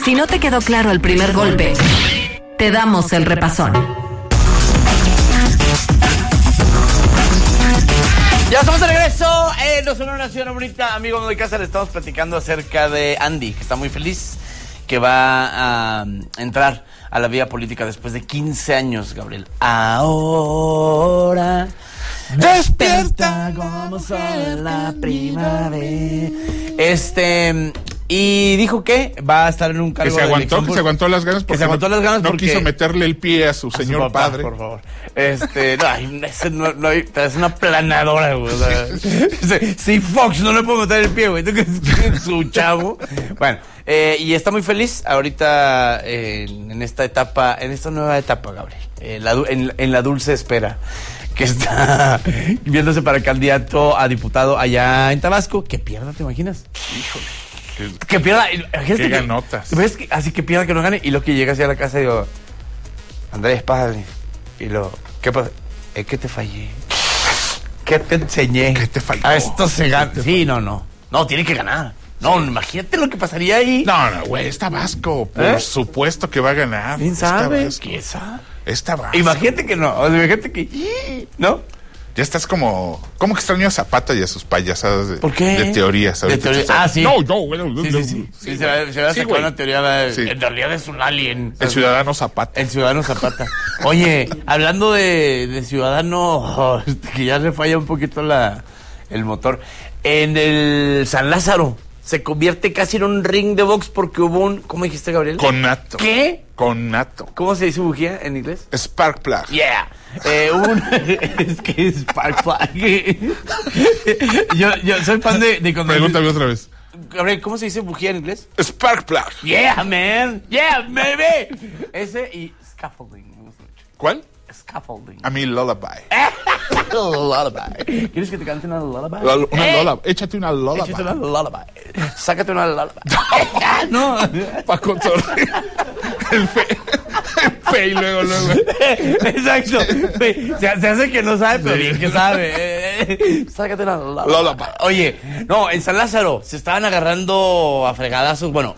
Si no te quedó claro el primer golpe, te damos el repasón. Ya estamos de regreso en No Sonora Nación Bonita. Amigo de casa, le estamos platicando acerca de Andy, que está muy feliz, que va a entrar a la vida política después de 15 años, Gabriel. Ahora despierta como sol en la primavera. Y dijo que va a estar en un cargo que se aguantó las ganas porque no quiso meterle el pie a su señor papá, padre. Por favor. No, es una planadora, güey. O sea, si Fox no le puedo meter el pie, güey. Tú que es su chavo. Bueno, y está muy feliz ahorita en esta etapa, en esta nueva etapa, Gabriel. En la dulce espera. Que está viéndose para candidato a diputado allá en Tabasco. Que pierda, ¿te imaginas? Híjole. Que pierda. Qué ganotas. ¿Ves? Así que pierda, que no gane. Y lo que llega hacia la casa y digo, Andrés, padre. Y ¿qué pasa? Es que te fallé. ¿Qué te enseñé? ¿Qué te faltó? A esto se gana. Sí, no. No, tiene que ganar. No, sí. Imagínate lo que pasaría ahí. No, güey, es Tabasco. Por supuesto que va a ganar. ¿Quién sabe? ¿Quién sabe? Es Tabasco. Imagínate que no. Imagínate que... ¿No? Ya estás como que extraño a Zapata y a sus payasadas ¿Por qué? De teorías. De teorías. Sí. No. Sí, se va a sacar una teoría. En realidad es un alien. El ciudadano Zapata. Oye, hablando de ciudadano, que ya le falla un poquito el motor. En el San Lázaro se convierte casi en un ring de box porque hubo un... ¿Cómo dijiste, Gabriel? Conato. ¿Qué? Conato. ¿Cómo se dice bujía en inglés? Spark plug. Yeah. Es que es Spark plug. yo soy fan de cuando... Pregúntame otra vez. Gabriel, ¿cómo se dice bujía en inglés? Spark plug. Yeah, man. Yeah, baby. Ese y scaffolding. ¿Cuál? Scaffolding. A mí lullaby. Lullaby. ¿Quieres que te cante una lullaby? Lullaby. Échate una lullaby. Échate una lullaby. Sácate una lullaby. No. Para consolar el fe y luego. Exacto. Se hace que no sabe, pero bien que sabe. Sácate una lullaby. Oye, no, en San Lázaro se estaban agarrando a fregadazos. Bueno,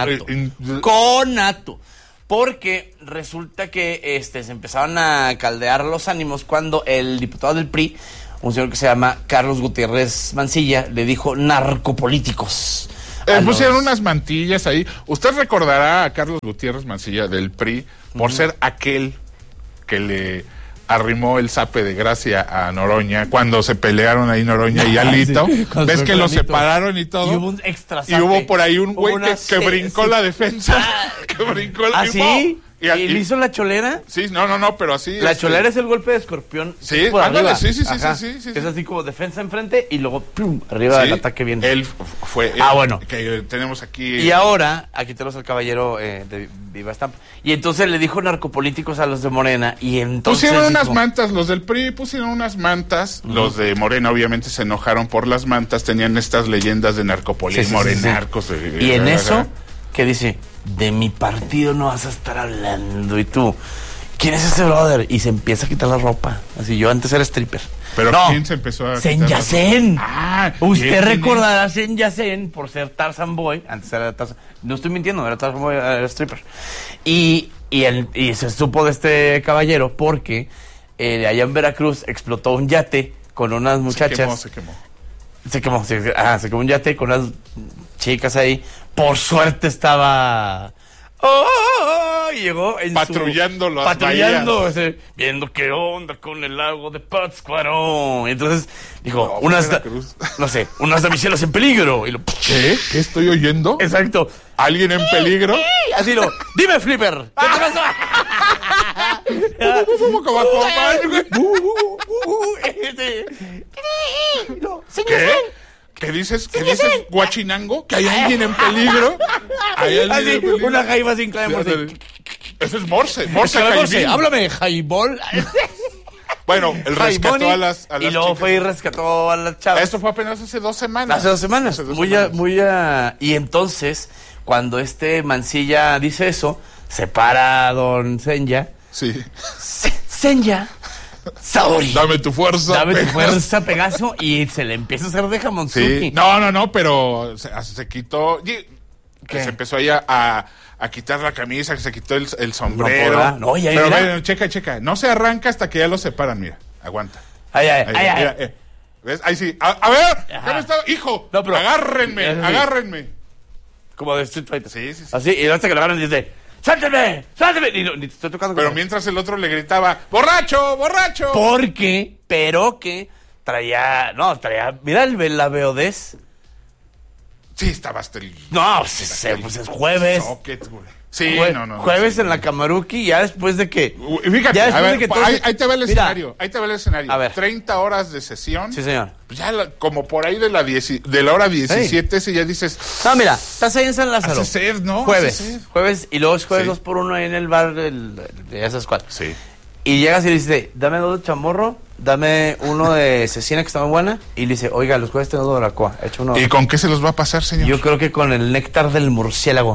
conato. Porque resulta que se empezaron a caldear los ánimos cuando el diputado del PRI, un señor que se llama Carlos Gutiérrez Mancilla, le dijo narcopolíticos. Pusieron unas mantillas ahí. Usted recordará a Carlos Gutiérrez Mancilla del PRI por ser aquel que le arrimó el zape de gracia a Noroña cuando se pelearon ahí Noroña y Alito. Sí, ves que los separaron y todo. Y hubo un extra zape. Y hubo por ahí un güey que brincó la defensa. Que brincó la ¿sí? ¿Y le hizo la cholera? Sí, no, pero así. La cholera es el golpe de escorpión. Sí, por arriba. Sí. Es así como defensa enfrente y luego ¡pum! Arriba del ataque viene. Él fue. Bueno. Que tenemos aquí. Y ahora, aquí tenemos al caballero de Viva Estampa. Y entonces le dijo narcopolíticos a los de Morena. Y entonces. Pusieron unas mantas, los del PRI pusieron unas mantas. Los de Morena, obviamente, se enojaron por las mantas. Tenían estas leyendas de narcopolis, morenarcos. Y en eso, ¿qué dice? De mi partido no vas a estar hablando. Y tú, ¿quién es ese brother? Y se empieza a quitar la ropa. Así, yo antes era stripper. Pero ¿quién se empezó a Sen Yacen. Usted recordará a es? Sen Yacen por ser Tarzan Boy. Antes era Tarzan. No estoy mintiendo, era Tarzan Boy, era stripper. Y se supo de este caballero porque allá en Veracruz explotó un yate con unas muchachas. Se quemó un yate con unas chicas ahí. Por suerte estaba... y llegó en patrullando viendo qué onda con el lago de Pátzcuaro. Entonces dijo, unas damiselas en peligro. Y ¿Qué estoy oyendo? Exacto. ¿Alguien en peligro? Así dime, Flipper. ¿Qué te pasó? ¿Qué? ¿Qué dices, Guachinango? ¿Que hay alguien en peligro? Una jaiba sin clavos. Eso es Morse Jaibín. Háblame, Jaibol. Bueno, él rescató a las y luego chicas. fue y rescató a las chavas. Esto fue apenas hace 2 semanas. Hace 2 semanas. Y entonces, cuando Mancilla dice eso, se para don Senya. Sí. Senya. Saori. Dame tu fuerza, Pegaso. Y se le empieza a hacer de jamonzuki. Sí. No, pero se quitó. ¿Qué? Se empezó ahí a quitar la camisa, que se quitó el sombrero. podrá. No, ya, pero mira. checa. No se arranca hasta que ya lo separan, mira. Aguanta. Ay. Mira, ¿ves? Ahí sí. A ver, Ajá. ¿qué me está? Hijo, No, pero- agárrenme. Como de Street Fighter. Sí. Así, y hasta que lo agarran y dice, ¡suélteme! Ni te estoy tocando. Pero con- mientras el otro le gritaba, ¡borracho! Pero que traía, mira la veodez. Sí, estaba hasta el... No, pues es jueves. socket, güey. Sí, no. Jueves sí. en la Camaruki, ya después de que... Fíjate, Ya después a ver, de que todo ahí te va el Mira. escenario. A ver. 30 horas de sesión. Sí, señor. Pues ya como por ahí de la hora 17, si ya dices... No, mira, estás ahí en San Lázaro. Hace sed, ¿no? Jueves. Hace sed. Jueves, y luego es jueves Sí. 2x1 ahí en el bar de esas cuatro. Sí. Y llegas y le dices, dame 2 de chamorro, dame uno de cecina que está muy buena. Y le dice, oiga, los jueves tengo 2 de baracoa. He hecho uno. ¿Y con qué se los va a pasar, señor? Yo creo que con el néctar del murciélago.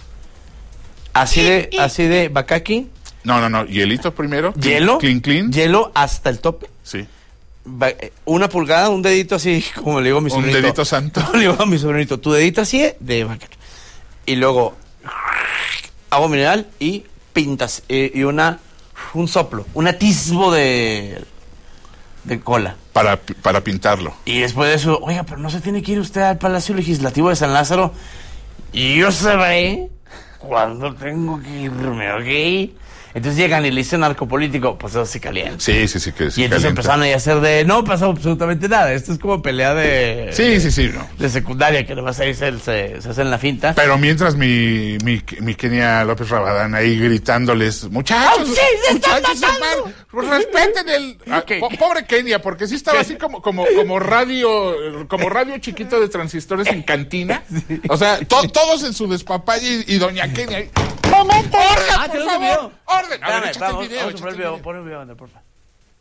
Así de bakaki, No. Hielito primero. hielo, Clean. hielo hasta el tope. Sí. Una pulgada, un dedito así, como le digo a mi Un sobrinito. dedito santo. Como le digo a mi sobrinito, tu dedito así de bakaki. Y luego, agua mineral y pintas. Y un soplo, un atisbo de cola. Para pintarlo. Y después de eso, oiga, pero no se tiene que ir usted al Palacio Legislativo de San Lázaro. Y yo sabré cuándo tengo que irme, ¿ok? Entonces llegan y le dicen narcopolítico, pues eso sí calienta. Sí, que sí. Y entonces calienta. empezaron ahí a hacer de, no pasó absolutamente nada. Esto es como pelea de... Sí, no. De secundaria, que nomás ahí se hacen la finta. Pero mientras mi Kenia López Rabadán ahí gritándoles, muchachos, ¡Sí, se están muchachos, pues respeten el... ¿Qué? Pobre Kenia, porque sí estaba así como radio chiquito de transistores en cantina. O sea, todos en su despapalle y doña Kenia ahí, ¡momento! ¡Orden, por tenemos favor! video. ¡Orden! A ver, Espérame, échate el vamos, video, vamos a échate poner el video, pon el video, Ander, por favor.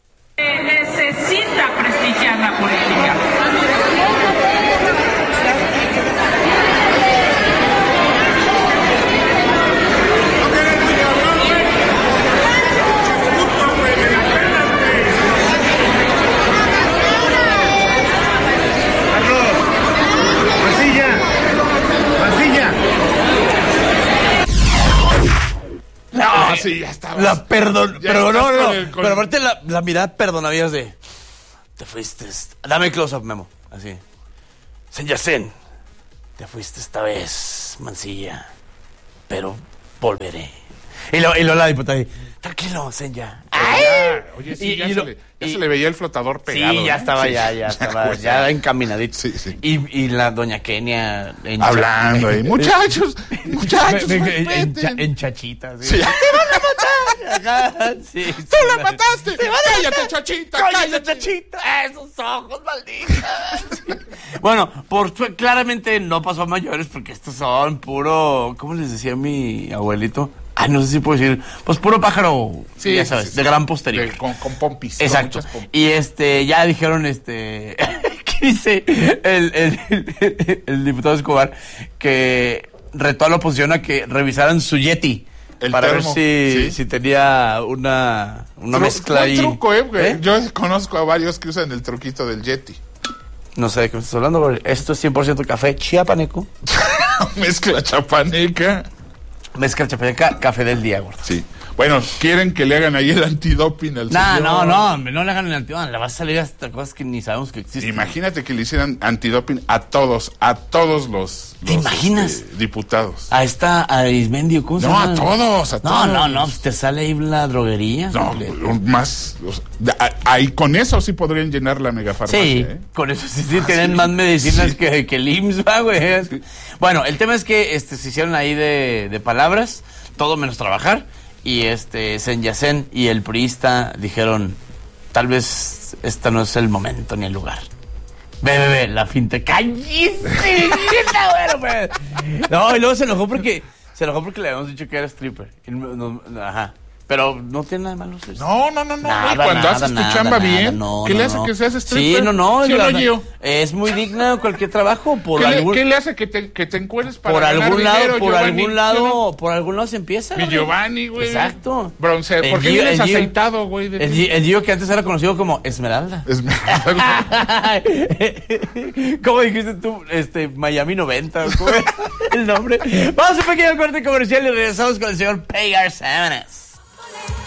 Necesita prestigiar la política. Ah, sí, ya estaba. Pero Ya no, estás no. con el- con- Pero aparte la mirada perdonavías de... Te fuiste. Dame close-up, Memo. Así. Senyacen. Te fuiste esta vez, Mancilla. Pero volveré. Y luego la diputada ahí, tranquilo, Senya. Oye, sí, ya lo- se le veía el flotador pegado. Sí, ya ¿no? estaba, Sí. ya estaba, ya encaminadito. Sí. Y la doña Kenia... Hablando ahí, muchachos, respeten. En chachita, Sí. Ajá, sí. ¡Tú la mataste! ¡Cállate, chachita! ¡Cállate, chachita! ¡Esos ojos, malditas! Bueno, claramente no pasó a mayores porque estos son puro... ¿Cómo les decía mi abuelito? Ay, no sé si puedo decir... Pues puro pájaro, Sí, ya sabes, sí. de gran postería. Con pompis. con Exacto. muchas pompis. Y ya dijeron, ¿qué dice el diputado Escobar? Que retó a la oposición a que revisaran su Yeti. El para termo, ver sí. si tenía una mezcla Buen ahí. truco, güey. ¿Eh? Yo conozco a varios que usan el truquito del Yeti. No sé de qué me estás hablando, güey. Esto es 100% café chiapaneco. Mezcla chapaneca. Mezcla chapaneca, café del día, gordo. Sí. Bueno, quieren que le hagan ahí el antidoping al No, señor. no le hagan el antiguo. Le va a salir hasta cosas que ni sabemos que existen. Imagínate que le hicieran antidoping a todos los ¿Te imaginas? Diputados. A Ismendio, ¿cómo se No, llama? a todos, a todos. No, pues te sale ahí la droguería. No, más. Ahí con eso sí podrían llenar la megafarmacia. Sí, con eso sí tienen más medicinas que el IMSS, va, güey. Bueno, el tema es que se hicieron ahí de palabras, todo menos trabajar, y Senyacen y el priista dijeron, tal vez este no es el momento ni el lugar. Ve, la finta. ¡Cállese! Bueno, pues. No, y luego se enojó porque le habíamos dicho que era stripper. Ajá. Pero no tiene nada de malo. No. Nada, güey, cuando nada, haces tu nada, chamba nada, bien, no, ¿qué le no, hace no. que seas stripper? Sí, no. ¿Sí o no, Gio? Es muy digna cualquier trabajo. ¿Qué le hace que te encueres para por ganar algún lado, dinero, por Giovanni? algún lado, por algún lado se empieza. Mi güey. Giovanni, güey. Exacto. Bronce. ¿Por qué Gio- vienes Gio- aceitado, güey? El Gio que antes era conocido como Esmeralda. ¿Cómo dijiste tú? Miami 90. ¿Cómo era el nombre? Vamos a un pequeño corte comercial y regresamos con el señor Pegar Sábanas.